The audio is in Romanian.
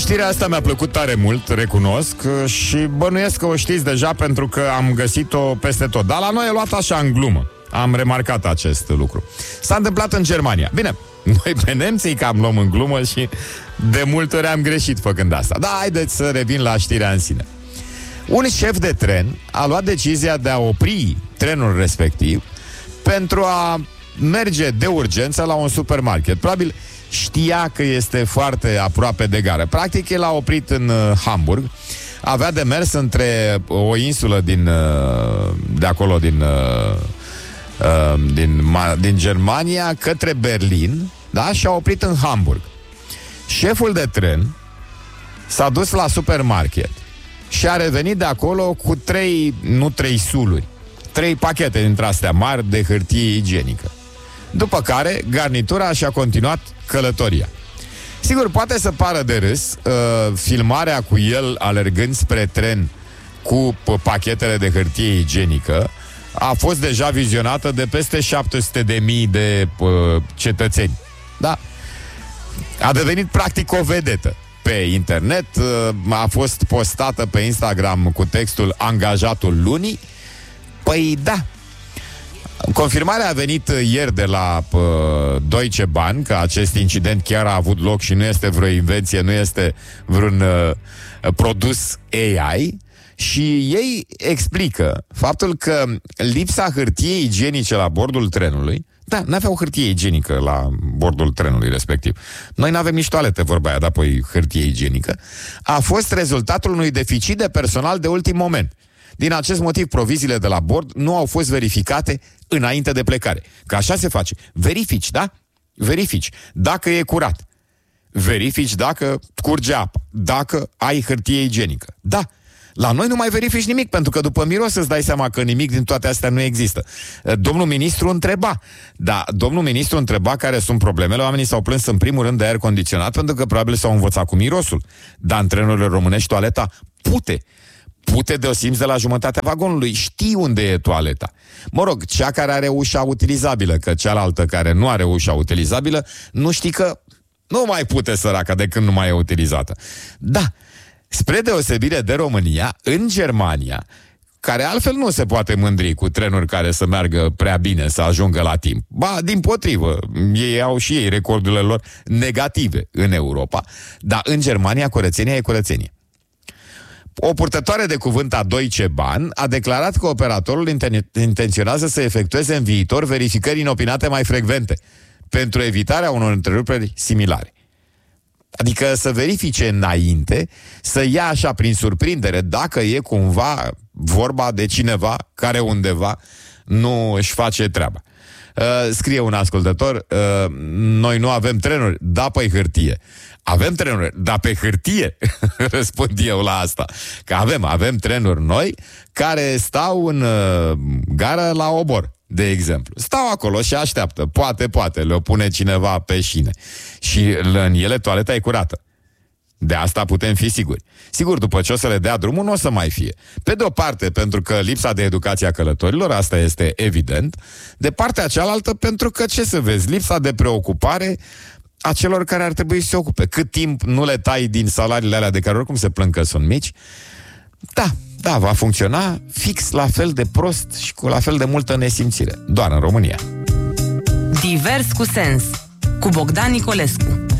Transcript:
Știrea asta mi-a plăcut tare mult, recunosc, și bănuiesc că o știți deja pentru că am găsit-o peste tot. Dar la noi e luat așa în glumă. Am remarcat acest lucru. S-a întâmplat în Germania. Bine, noi pe nemții cam luăm în glumă și de multe ori am greșit făcând asta. Dar haideți să revin la știrea în sine. Un șef de tren a luat decizia de a opri trenul respectiv pentru a merge de urgență la un supermarket. Probabil știa că este foarte aproape de gară. Practic, el a oprit în Hamburg. Avea de mers între o insulă de acolo, din Germania către Berlin, da? Și a oprit în Hamburg. Șeful de tren s-a dus la supermarket și a revenit de acolo cu 3 suluri, 3 pachete dintre astea mari de hârtie igienică. După care, garnitura și-a continuat călătoria. Sigur, poate să pară de râs filmarea cu el alergând spre tren cu pachetele de hârtie igienică. A fost deja vizionată de peste 700.000 de cetățeni. Da. A devenit practic o vedetă pe internet. A fost postată pe Instagram cu textul "Angajatul lunii". Păi da. Confirmarea a venit ieri de la Deutsche Bahn că acest incident chiar a avut loc și nu este vreo invenție, nu este vreun produs AI. Și ei explică faptul că lipsa hârtiei igienice la bordul trenului, da, n-aveau hârtie igienică la bordul trenului respectiv. Noi n-avem nici toalete, vorba aia, dar apoi hârtie igienică, a fost rezultatul unui deficit de personal de ultim moment. Din acest motiv, proviziile de la bord nu au fost verificate înainte de plecare. Că așa se face. Verifici, da? Verifici dacă e curat. Verifici dacă curge apă. Dacă ai hârtie igienică. Da. La noi nu mai verifici nimic, pentru că după miros îți dai seama că nimic din toate astea nu există. Domnul ministru întreba. Da, domnul ministru întreba care sunt problemele. Oamenii s-au plâns în primul rând de aer condiționat, pentru că probabil s-au învățat cu mirosul. Dar în trenurile românești toaleta pute de o simți de la jumătatea vagonului. Știi unde e toaleta. Mă rog, cea care are ușa utilizabilă, că cealaltă care nu are ușa utilizabilă, nu știi că nu mai pute, săraca, de când nu mai e utilizată. Da, spre deosebire de România, în Germania, care altfel nu se poate mândri cu trenuri care să meargă prea bine, să ajungă la timp. Ba, dimpotrivă, ei au și ei recordurile lor negative în Europa, dar în Germania curățenia e curățenie. O purtătoare de cuvânt a Deutsche Bahn a declarat că operatorul intenționează să efectueze în viitor verificări inopinate mai frecvente pentru evitarea unor întreruperi similare. Adică să verifice înainte, să ia așa prin surprindere dacă e cumva vorba de cineva care undeva nu își face treaba. Scrie un ascultător, noi nu avem trenuri, da, pe hârtie. Avem trenuri, dar pe hârtie, răspund eu la asta. Că avem trenuri noi care stau în gară la obor, de exemplu. Stau acolo și așteaptă. Poate, le-o pune cineva pe șine. Și în ele toaleta e curată. De asta putem fi siguri. Sigur, după ce o să le dea drumul, nu o să mai fie. Pe de o parte, pentru că lipsa de educație a călătorilor, asta este evident. De partea cealaltă, pentru că, ce să vezi, lipsa de preocupare a celor care ar trebui să se ocupe. Cât timp nu le tai din salariile alea de care oricum se plâng că sunt mici, da, va funcționa fix la fel de prost și cu la fel de multă nesimțire. Doar în România. Divers cu sens, cu Bogdan Nicolescu.